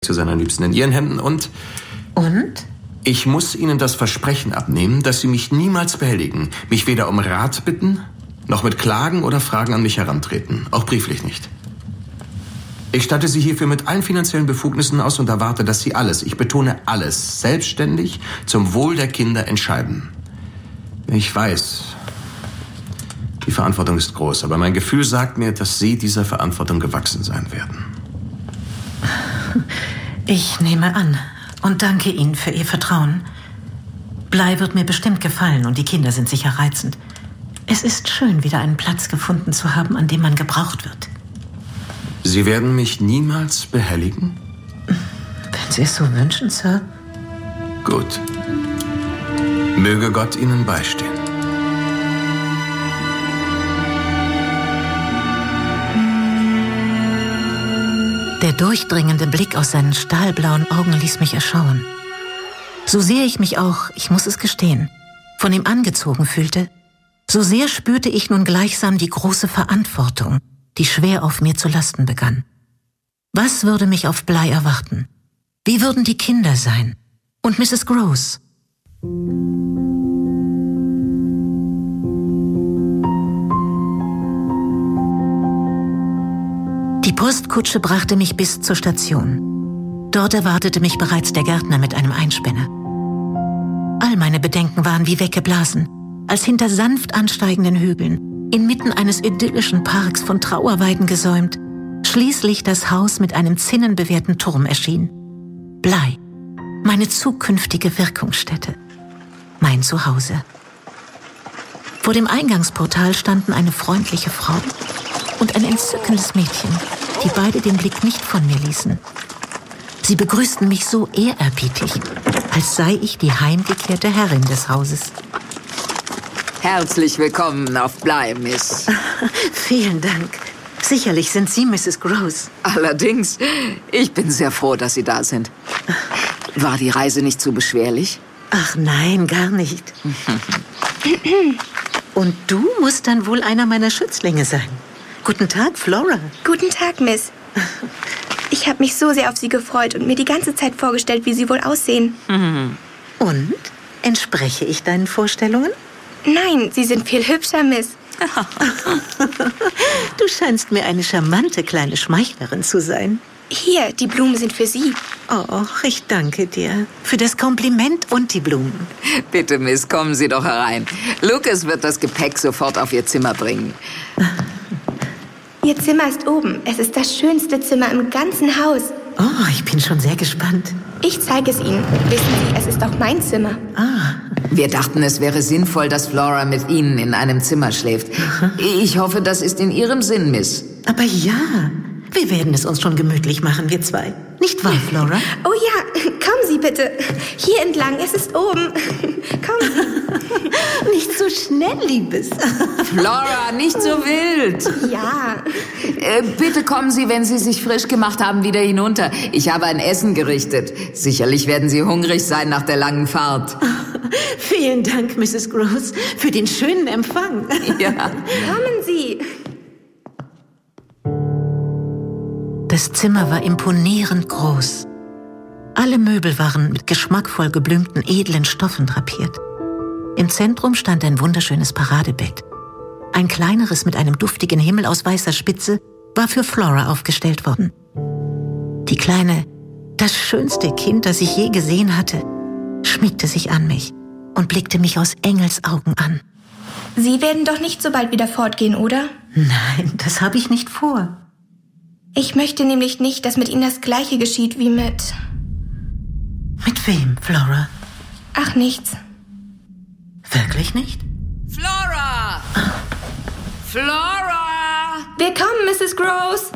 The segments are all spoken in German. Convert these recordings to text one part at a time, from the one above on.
zu seiner Liebsten in Ihren Händen und? Ich muss Ihnen das Versprechen abnehmen, dass Sie mich niemals behelligen, mich weder um Rat bitten, noch mit Klagen oder Fragen an mich herantreten, auch brieflich nicht. Ich statte Sie hierfür mit allen finanziellen Befugnissen aus und erwarte, dass Sie alles, ich betone alles, selbstständig zum Wohl der Kinder entscheiden. Ich weiß, die Verantwortung ist groß, aber mein Gefühl sagt mir, dass Sie dieser Verantwortung gewachsen sein werden. Ich nehme an und danke Ihnen für Ihr Vertrauen. Bly wird mir bestimmt gefallen und die Kinder sind sicher reizend. Es ist schön, wieder einen Platz gefunden zu haben, an dem man gebraucht wird. Sie werden mich niemals behelligen? Wenn Sie es so wünschen, Sir. Gut. Möge Gott Ihnen beistehen. Der durchdringende Blick aus seinen stahlblauen Augen ließ mich erschauen. So sehr ich mich auch, ich muss es gestehen, von ihm angezogen fühlte, so sehr spürte ich nun gleichsam die große Verantwortung, die schwer auf mir zu lasten begann. Was würde mich auf Bly erwarten? Wie würden die Kinder sein? Und Mrs. Gross? Die Postkutsche brachte mich bis zur Station. Dort erwartete mich bereits der Gärtner mit einem Einspänner. All meine Bedenken waren wie weggeblasen, als hinter sanft ansteigenden Hügeln, inmitten eines idyllischen Parks von Trauerweiden gesäumt, schließlich das Haus mit einem zinnenbewehrten Turm erschien. Bly, meine zukünftige Wirkungsstätte, mein Zuhause. Vor dem Eingangsportal standen eine freundliche Frau und ein entzückendes Mädchen, die beide den Blick nicht von mir ließen. Sie begrüßten mich so ehrerbietig, als sei ich die heimgekehrte Herrin des Hauses. Herzlich willkommen auf Bly, Miss. Vielen Dank. Sicherlich sind Sie Mrs. Gross. Allerdings, ich bin sehr froh, dass Sie da sind. War die Reise nicht zu beschwerlich? Ach nein, gar nicht. Und du musst dann wohl einer meiner Schützlinge sein. Guten Tag, Flora. Guten Tag, Miss. Ich habe mich so sehr auf Sie gefreut und mir die ganze Zeit vorgestellt, wie Sie wohl aussehen. Und? Entspreche ich deinen Vorstellungen? Nein, Sie sind viel hübscher, Miss. Du scheinst mir eine charmante kleine Schmeichlerin zu sein. Hier, die Blumen sind für Sie. Oh, ich danke dir für das Kompliment und die Blumen. Bitte, Miss, kommen Sie doch herein. Lucas wird das Gepäck sofort auf Ihr Zimmer bringen. Ihr Zimmer ist oben. Es ist das schönste Zimmer im ganzen Haus. Oh, ich bin schon sehr gespannt. Ich zeige es Ihnen. Wissen Sie, es ist auch mein Zimmer. Wir dachten, es wäre sinnvoll, dass Flora mit Ihnen in einem Zimmer schläft. Ich hoffe, das ist in Ihrem Sinn, Miss. Aber ja, wir werden es uns schon gemütlich machen, wir zwei. Nicht wahr, Flora? Oh ja, kommen Sie bitte. Hier entlang, es ist oben. Kommen Sie. Nicht so schnell, Liebes. Flora, nicht so wild. Ja. Bitte kommen Sie, wenn Sie sich frisch gemacht haben, wieder hinunter. Ich habe ein Essen gerichtet. Sicherlich werden Sie hungrig sein nach der langen Fahrt. Vielen Dank, Mrs. Gross, für den schönen Empfang. Ja. Kommen Sie. Das Zimmer war imponierend groß. Alle Möbel waren mit geschmackvoll geblümten, edlen Stoffen drapiert. Im Zentrum stand ein wunderschönes Paradebett. Ein kleineres mit einem duftigen Himmel aus weißer Spitze war für Flora aufgestellt worden. Die Kleine, das schönste Kind, das ich je gesehen hatte, schmiegte sich an mich und blickte mich aus Engelsaugen an. Sie werden doch nicht so bald wieder fortgehen, oder? Nein, das habe ich nicht vor. Ich möchte nämlich nicht, dass mit Ihnen das Gleiche geschieht wie mit... Mit wem, Flora? Ach, nichts. Wirklich nicht? Flora! Flora! Willkommen, Mrs. Gross.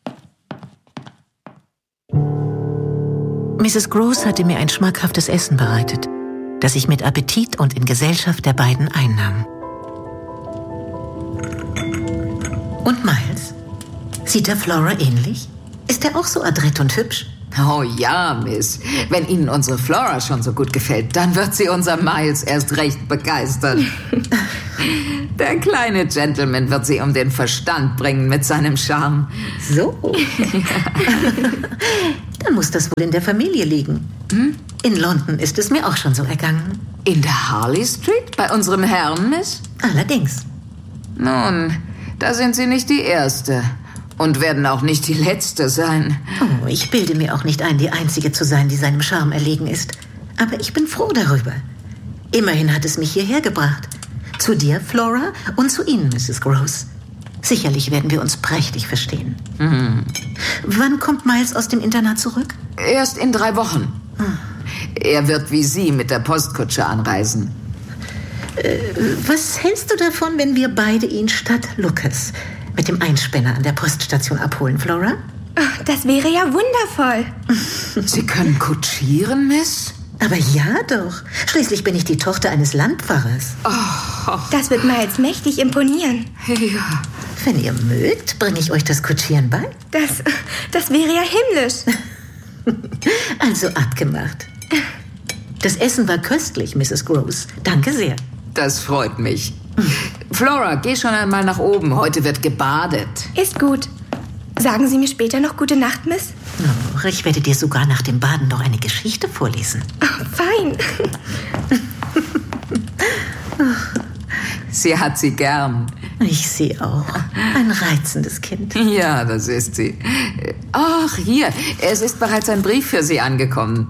Mrs. Gross hatte mir ein schmackhaftes Essen bereitet, das ich mit Appetit und in Gesellschaft der beiden einnahm. Und Miles? Sieht er Flora ähnlich? Ist er auch so adrett und hübsch? Oh ja, Miss. Wenn Ihnen unsere Flora schon so gut gefällt, dann wird sie unser Miles erst recht begeistern. Der kleine Gentleman wird sie um den Verstand bringen mit seinem Charme. So. Dann muss das wohl in der Familie liegen. In London ist es mir auch schon so ergangen. In der Harley Street? Bei unserem Herrn, Miss? Allerdings. Nun, da sind Sie nicht die Erste. Und werden auch nicht die Letzte sein. Oh, ich bilde mir auch nicht ein, die Einzige zu sein, die seinem Charme erlegen ist. Aber ich bin froh darüber. Immerhin hat es mich hierher gebracht. Zu dir, Flora, und zu Ihnen, Mrs. Gross. Sicherlich werden wir uns prächtig verstehen. Wann kommt Miles aus dem Internat zurück? Erst in 3 Wochen. Er wird wie Sie mit der Postkutsche anreisen. Was hältst du davon, wenn wir beide ihn statt Lucas mit dem Einspänner an der Poststation abholen, Flora? Oh, das wäre ja wundervoll. Sie können kutschieren, Miss? Aber ja doch. Schließlich bin ich die Tochter eines Landpfarrers. Das wird Miles mächtig imponieren. Ja. Wenn ihr mögt, bringe ich euch das Kutschieren bei. Das wäre ja himmlisch. Also abgemacht. Das Essen war köstlich, Mrs. Gross. Danke sehr. Das freut mich. Flora, geh schon einmal nach oben. Heute wird gebadet. Ist gut. Sagen Sie mir später noch gute Nacht, Miss? Oh, ich werde dir sogar nach dem Baden noch eine Geschichte vorlesen. Oh, fein. Sie hat sie gern. Ich sie auch. Ein reizendes Kind. Ja, das ist sie. Ach, hier. Es ist bereits ein Brief für Sie angekommen.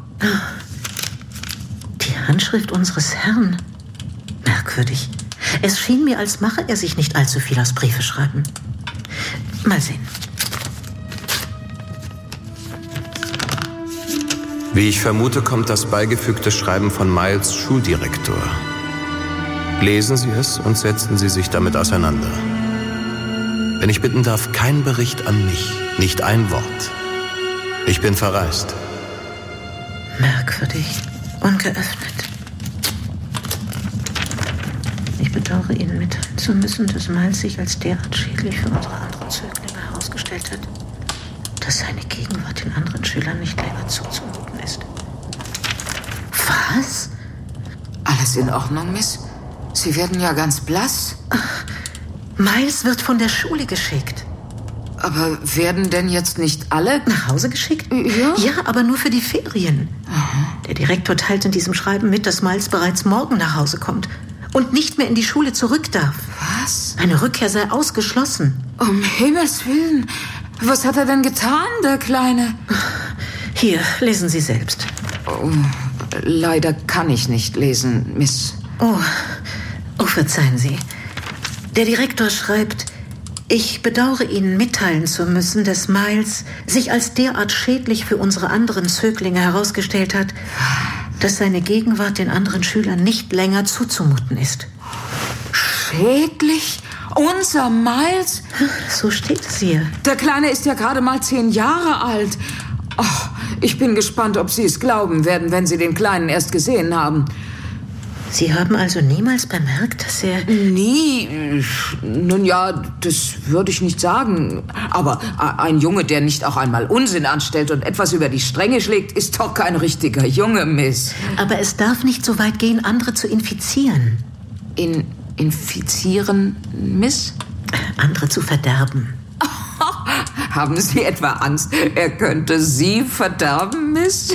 Die Handschrift unseres Herrn. Merkwürdig. Es schien mir, als mache er sich nicht allzu viel aus Briefe schreiben. Mal sehen. Wie ich vermute, kommt das beigefügte Schreiben von Miles Schuldirektor. Lesen Sie es und setzen Sie sich damit auseinander. Wenn ich bitten darf, kein Bericht an mich, nicht ein Wort. Ich bin verreist. Merkwürdig. Ungeöffnet. Ich bedauere Ihnen mitteilen zu müssen, dass Miles sich als derart schädlich für unsere anderen Zöglinge herausgestellt hat, dass seine Gegenwart den anderen Schülern nicht länger zuzumuten ist. Was? Alles in Ordnung, Miss? Sie werden ja ganz blass. Miles wird von der Schule geschickt. Aber werden denn jetzt nicht alle nach Hause geschickt? Ja. Ja, aber nur für die Ferien. Der Direktor teilt in diesem Schreiben mit, dass Miles bereits morgen nach Hause kommt und nicht mehr in die Schule zurück darf. Was? Eine Rückkehr sei ausgeschlossen. Um Himmels Willen. Was hat er denn getan, der Kleine? Hier, lesen Sie selbst. Oh, leider kann ich nicht lesen, Miss. Oh, verzeihen Sie. Der Direktor schreibt: Ich bedauere Ihnen mitteilen zu müssen, dass Miles sich als derart schädlich für unsere anderen Zöglinge herausgestellt hat, dass seine Gegenwart den anderen Schülern nicht länger zuzumuten ist. Schädlich? Unser Miles? So steht es hier. Der Kleine ist ja gerade mal 10 Jahre alt. Oh, ich bin gespannt, ob Sie es glauben werden, wenn Sie den Kleinen erst gesehen haben. Sie haben also niemals bemerkt, dass er... Nie. Nun ja, das würde ich nicht sagen. Aber ein Junge, der nicht auch einmal Unsinn anstellt und etwas über die Stränge schlägt, ist doch kein richtiger Junge, Miss. Aber es darf nicht so weit gehen, andere zu infizieren. Infizieren, Miss? Andere zu verderben. Haben Sie etwa Angst, er könnte Sie verderben, Miss?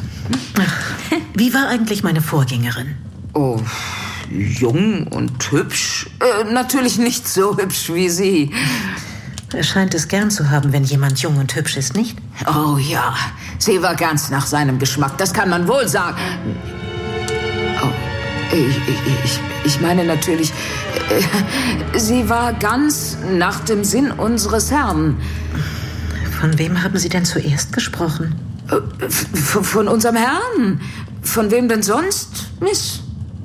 Wie war eigentlich meine Vorgängerin? Oh, jung und hübsch. Natürlich nicht so hübsch wie Sie. Er scheint es gern zu haben, wenn jemand jung und hübsch ist, nicht? Oh ja, sie war ganz nach seinem Geschmack, das kann man wohl sagen. Oh, ich meine natürlich, sie war ganz nach dem Sinn unseres Herrn. Von wem haben Sie denn zuerst gesprochen? Von unserem Herrn. Von wem denn sonst, Miss?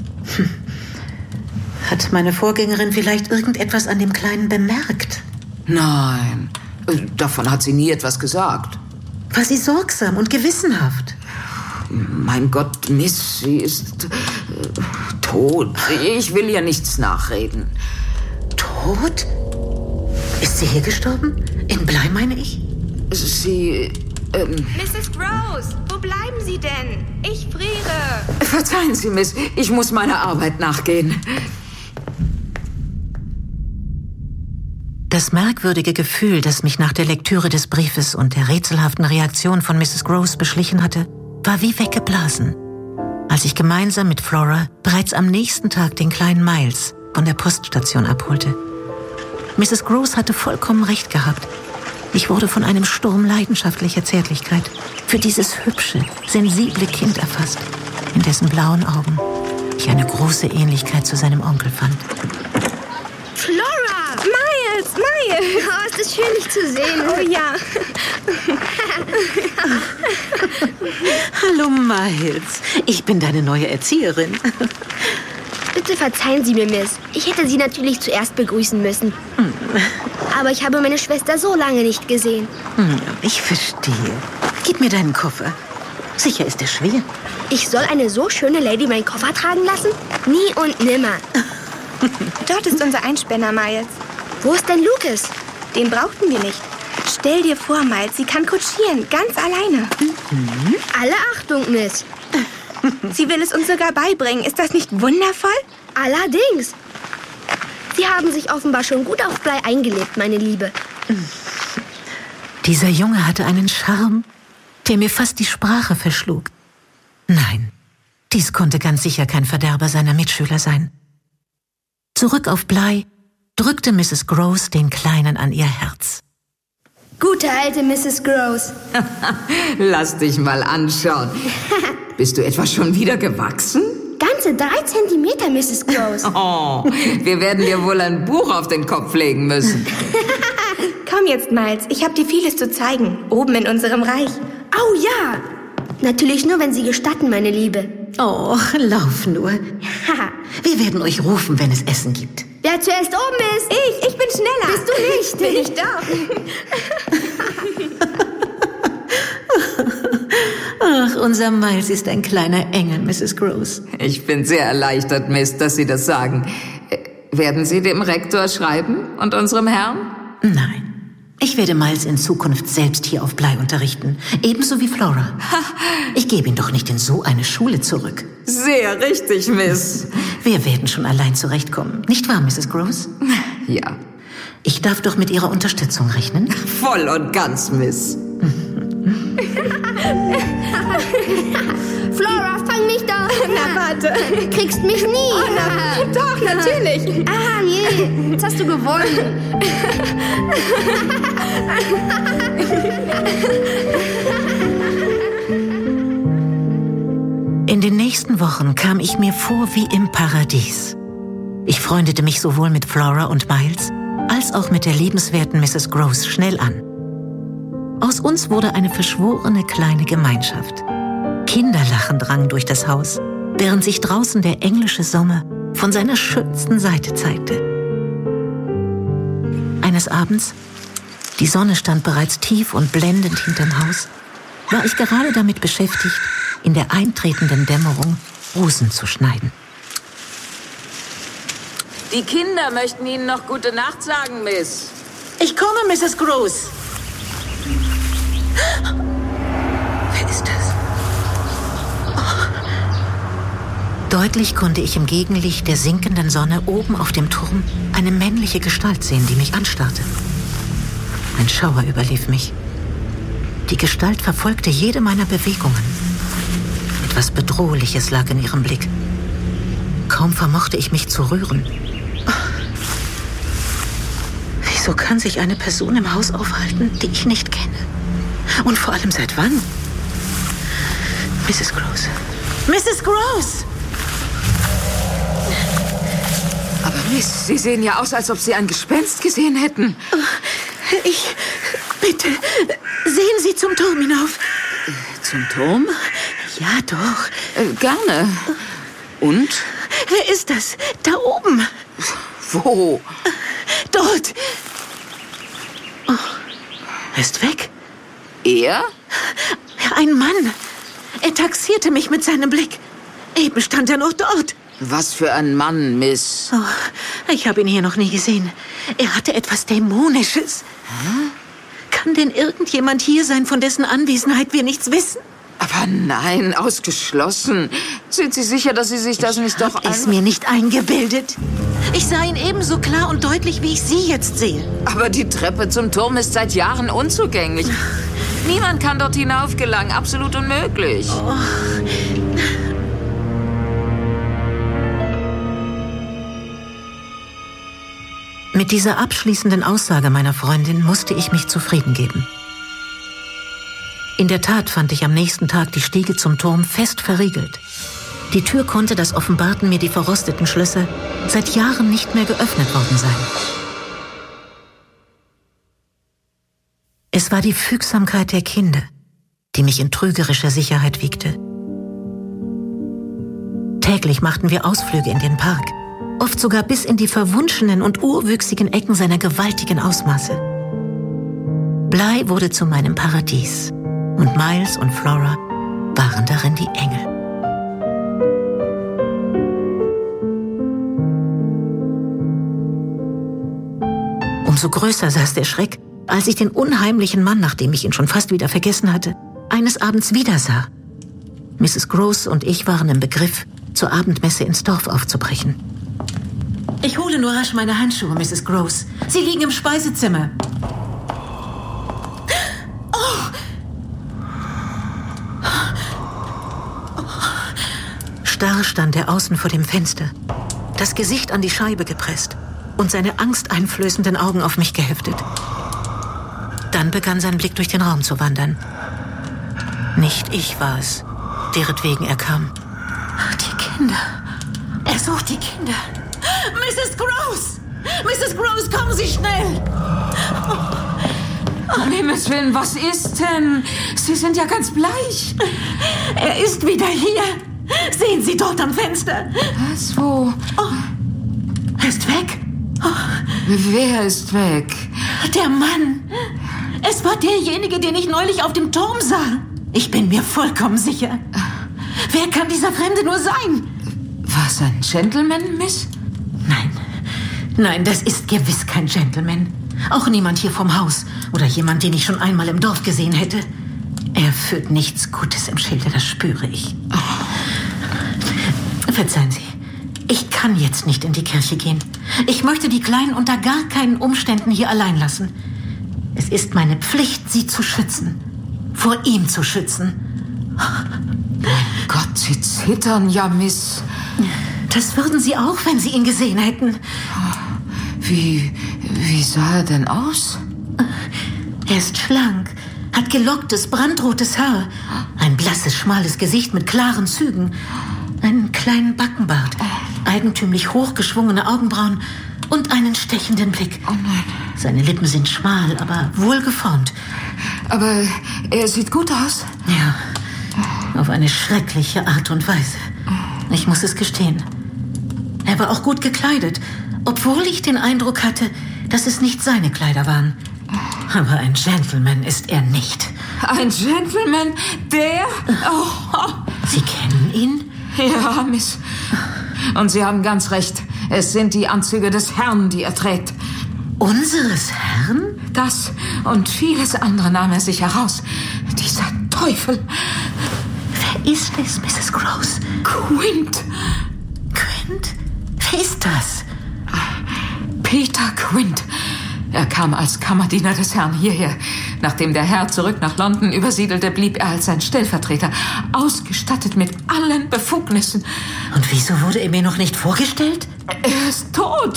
Hat meine Vorgängerin vielleicht irgendetwas an dem Kleinen bemerkt? Nein, davon hat sie nie etwas gesagt. War sie sorgsam und gewissenhaft? Mein Gott, Miss, sie ist tot. Ich will ihr nichts nachreden. Tot? Ist sie hier gestorben? In Bly, meine ich? Sie... Mrs. Gross, wo bleiben Sie denn? Ich friere. Verzeihen Sie, Miss, ich muss meiner Arbeit nachgehen. Das merkwürdige Gefühl, das mich nach der Lektüre des Briefes und der rätselhaften Reaktion von Mrs. Gross beschlichen hatte, war wie weggeblasen, als ich gemeinsam mit Flora bereits am nächsten Tag den kleinen Miles von der Poststation abholte. Mrs. Gross hatte vollkommen recht gehabt. Ich wurde von einem Sturm leidenschaftlicher Zärtlichkeit für dieses hübsche, sensible Kind erfasst, in dessen blauen Augen ich eine große Ähnlichkeit zu seinem Onkel fand. Flora! Miles! Oh, ist das schön, dich zu sehen. Oh ja. Hallo Miles, ich bin deine neue Erzieherin. Bitte verzeihen Sie mir, Miss. Ich hätte Sie natürlich zuerst begrüßen müssen. Aber ich habe meine Schwester so lange nicht gesehen. Ich verstehe. Gib mir deinen Koffer. Sicher ist er schwer. Ich soll eine so schöne Lady meinen Koffer tragen lassen? Nie und nimmer. Dort ist unser Einspänner, Miles. Wo ist denn Lucas? Den brauchten wir nicht. Stell dir vor, Miles, sie kann kutschieren, ganz alleine. Alle Achtung, Miss. Sie will es uns sogar beibringen. Ist das nicht wundervoll? Allerdings. Sie haben sich offenbar schon gut auf Blei eingelebt, meine Liebe. Dieser Junge hatte einen Charme, der mir fast die Sprache verschlug. Nein, dies konnte ganz sicher kein Verderber seiner Mitschüler sein. Zurück auf Blei drückte Mrs. Gross den Kleinen an ihr Herz. Gute alte Mrs. Gross. Lass dich mal anschauen. Bist du etwa schon wieder gewachsen? Ganze 3 Zentimeter, Mrs. Gross. Oh, wir werden dir wohl ein Buch auf den Kopf legen müssen. Komm jetzt, Miles. Ich habe dir vieles zu zeigen. Oben in unserem Reich. Oh ja. Natürlich nur, wenn Sie gestatten, meine Liebe. Oh, lauf nur. Wir werden euch rufen, wenn es Essen gibt. Wer zuerst oben ist? Ich bin schneller. Bist du nicht? Bin ich doch. Ach, unser Miles ist ein kleiner Engel, Mrs. Gross. Ich bin sehr erleichtert, Miss, dass Sie das sagen. Werden Sie dem Rektor schreiben und unserem Herrn? Nein. Ich werde Miles in Zukunft selbst hier auf Blei unterrichten. Ebenso wie Flora. Ich gebe ihn doch nicht in so eine Schule zurück. Sehr richtig, Miss. Wir werden schon allein zurechtkommen. Nicht wahr, Mrs. Gross? Ja. Ich darf doch mit Ihrer Unterstützung rechnen? Voll und ganz, Miss. Flora, fang mich doch. Na, warte. Kriegst mich nie. Oh, na, doch, natürlich. Ah, nee. Jetzt hast du gewonnen. In den nächsten Wochen kam ich mir vor wie im Paradies. Ich freundete mich sowohl mit Flora und Miles als auch mit der liebenswerten Mrs. Gross schnell an. Aus uns wurde eine verschworene kleine Gemeinschaft. Kinderlachen drang durch das Haus, während sich draußen der englische Sommer von seiner schönsten Seite zeigte. Eines Abends, die Sonne stand bereits tief und blendend hinterm Haus, war ich gerade damit beschäftigt, in der eintretenden Dämmerung Rosen zu schneiden. Die Kinder möchten Ihnen noch gute Nacht sagen, Miss. Ich komme, Mrs. Gross. Wer ist das? Oh. Deutlich konnte ich im Gegenlicht der sinkenden Sonne oben auf dem Turm eine männliche Gestalt sehen, die mich anstarrte. Ein Schauer überlief mich. Die Gestalt verfolgte jede meiner Bewegungen. Etwas Bedrohliches lag in ihrem Blick. Kaum vermochte ich mich zu rühren. Wieso kann sich eine Person im Haus aufhalten, die ich nicht kenne? Und vor allem seit wann? Mrs. Gross. Mrs. Gross! Aber Miss, Sie sehen ja aus, als ob Sie ein Gespenst gesehen hätten. Bitte, sehen Sie zum Turm hinauf. Zum Turm? Ja, doch. Gerne. Und? Wer ist das? Da oben. Wo? Dort. Oh, er ist weg. Er? Ein Mann. Er taxierte mich mit seinem Blick. Eben stand er noch dort. Was für ein Mann, Miss. Oh, ich habe ihn hier noch nie gesehen. Er hatte etwas Dämonisches. Kann denn irgendjemand hier sein, von dessen Anwesenheit wir nichts wissen? Aber nein, ausgeschlossen. Sind Sie sicher, dass Sie sich das nicht doch Ich habe es mir nicht eingebildet. Ich sah ihn ebenso klar und deutlich, wie ich Sie jetzt sehe. Aber die Treppe zum Turm ist seit Jahren unzugänglich. Niemand kann dort hinauf gelangen. Absolut unmöglich. Oh. Mit dieser abschließenden Aussage meiner Freundin musste ich mich zufrieden geben. In der Tat fand ich am nächsten Tag die Stiege zum Turm fest verriegelt. Die Tür konnte, das offenbarten mir die verrosteten Schlösser, seit Jahren nicht mehr geöffnet worden sein. Es war die Fügsamkeit der Kinder, die mich in trügerischer Sicherheit wiegte. Täglich machten wir Ausflüge in den Park, oft sogar bis in die verwunschenen und urwüchsigen Ecken seiner gewaltigen Ausmaße. Bly wurde zu meinem Paradies und Miles und Flora waren darin die Engel. Umso größer saß der Schreck, als ich den unheimlichen Mann, nachdem ich ihn schon fast wieder vergessen hatte, eines Abends wieder sah. Mrs. Gross und ich waren im Begriff, zur Abendmesse ins Dorf aufzubrechen. Ich hole nur rasch meine Handschuhe, Mrs. Gross. Sie liegen im Speisezimmer. Starr stand er außen vor dem Fenster, das Gesicht an die Scheibe gepresst und seine angsteinflößenden Augen auf mich geheftet. Dann begann sein Blick durch den Raum zu wandern. Nicht ich war es, deretwegen er kam. Die Kinder. Er sucht die Kinder. Mrs. Gross! Mrs. Gross, kommen Sie schnell! Um Himmels Willen, was ist denn? Sie sind ja ganz bleich. Er ist wieder hier. Sehen Sie dort am Fenster. Was, wo? Oh, er ist weg. Oh. Wer ist weg? Der Mann. Es war derjenige, den ich neulich auf dem Turm sah. Ich bin mir vollkommen sicher. Wer kann dieser Fremde nur sein? Was, ein Gentleman, Miss? Nein, das ist gewiss kein Gentleman. Auch niemand hier vom Haus oder jemand, den ich schon einmal im Dorf gesehen hätte. Er führt nichts Gutes im Schilde, das spüre ich. Verzeihen Sie, ich kann jetzt nicht in die Kirche gehen. Ich möchte die Kleinen unter gar keinen Umständen hier allein lassen. Es ist meine Pflicht, sie zu schützen. Vor ihm zu schützen. Mein Gott, Sie zittern ja, Miss. Das würden Sie auch, wenn Sie ihn gesehen hätten. Wie sah er denn aus? Er ist schlank, hat gelocktes, brandrotes Haar, ein blasses, schmales Gesicht mit klaren Zügen, einen kleinen Backenbart, eigentümlich hochgeschwungene Augenbrauen und einen stechenden Blick. Oh nein. Seine Lippen sind schmal, aber wohlgeformt. Aber er sieht gut aus. Ja, auf eine schreckliche Art und Weise. Ich muss es gestehen. Er war auch gut gekleidet, obwohl ich den Eindruck hatte, dass es nicht seine Kleider waren. Aber ein Gentleman ist er nicht. Ein Gentleman? Der? Oh. Sie kennen ihn? Ja, Miss. Und Sie haben ganz recht. Es sind die Anzüge des Herrn, die er trägt. Unseres Herrn? Das und vieles andere nahm er sich heraus. Dieser Teufel. Wer ist es, Mrs. Gross? Quint. Quint? Wer ist das? Peter Quint. Er kam als Kammerdiener des Herrn hierher. Nachdem der Herr zurück nach London übersiedelte, blieb er als sein Stellvertreter, ausgestattet mit allen Befugnissen. Und wieso wurde er mir noch nicht vorgestellt? Er ist tot.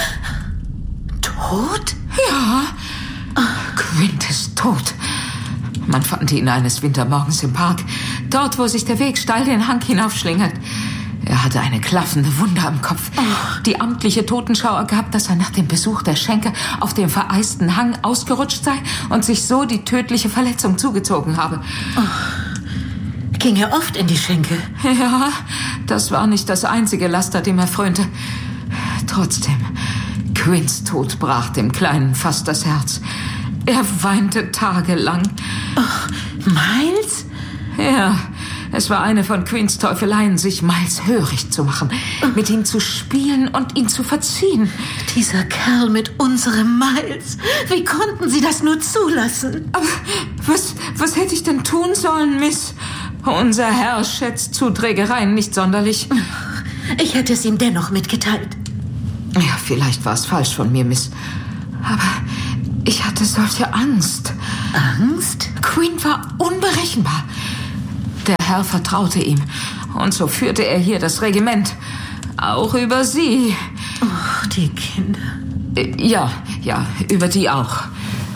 Tot? Ja. Quint ist tot. Man fand ihn eines Wintermorgens im Park, dort, wo sich der Weg steil den Hang hinaufschlingelt. Er hatte eine klaffende Wunde am Kopf. Die amtliche Totenschau ergab, dass er nach dem Besuch der Schenke auf dem vereisten Hang ausgerutscht sei und sich so die tödliche Verletzung zugezogen habe. Ging er oft in die Schenke? Ja, das war nicht das einzige Laster, dem er frönte. Trotzdem, Quints Tod brach dem Kleinen fast das Herz. Er weinte tagelang. Miles? Ja, es war eine von Quints Teufeleien, sich Miles hörig zu machen, mit ihm zu spielen und ihn zu verziehen. Dieser Kerl mit unserem Miles. Wie konnten Sie das nur zulassen? Aber was hätte ich denn tun sollen, Miss? Unser Herr schätzt Zuträgereien nicht sonderlich. Ich hätte es ihm dennoch mitgeteilt. Ja, vielleicht war es falsch von mir, Miss. Aber ich hatte solche Angst. Angst? Quinn war unberechenbar. Der Herr vertraute ihm. Und so führte er hier das Regiment. Auch über Sie. Oh, die Kinder. Ja, über die auch.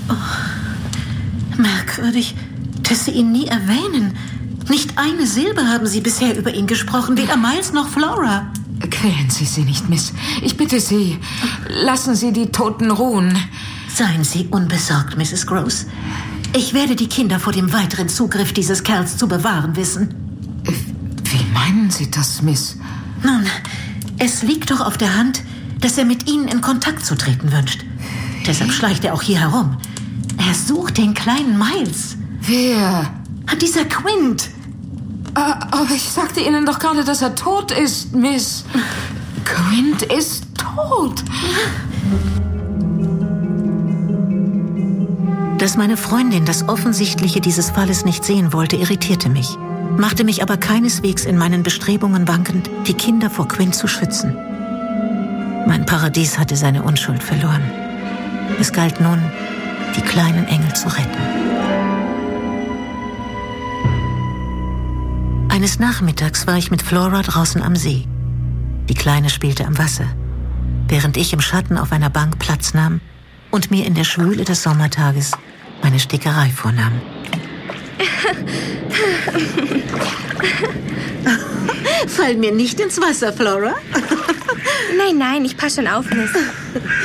Oh, merkwürdig, dass Sie ihn nie erwähnen. Nicht eine Silbe haben Sie bisher über ihn gesprochen, weder Miles noch Flora. Quälen Sie sie nicht, Miss. Ich bitte Sie, lassen Sie die Toten ruhen. Seien Sie unbesorgt, Mrs. Gross. Ich werde die Kinder vor dem weiteren Zugriff dieses Kerls zu bewahren wissen. Wie meinen Sie das, Miss? Nun, es liegt doch auf der Hand, dass er mit Ihnen in Kontakt zu treten wünscht. Deshalb schleicht er auch hier herum. Er sucht den kleinen Miles. Wer? Dieser Quint. Aber ich sagte Ihnen doch gerade, dass er tot ist, Miss. Quint ist tot. Dass meine Freundin das Offensichtliche dieses Falles nicht sehen wollte, irritierte mich, machte mich aber keineswegs in meinen Bestrebungen wankend, die Kinder vor Quint zu schützen. Mein Paradies hatte seine Unschuld verloren. Es galt nun, die kleinen Engel zu retten. Eines Nachmittags war ich mit Flora draußen am See. Die Kleine spielte am Wasser, während ich im Schatten auf einer Bank Platz nahm und mir in der Schwüle des Sommertages meine Stickerei vornahm. Fall mir nicht ins Wasser, Flora. Nein, ich passe schon auf, Miss.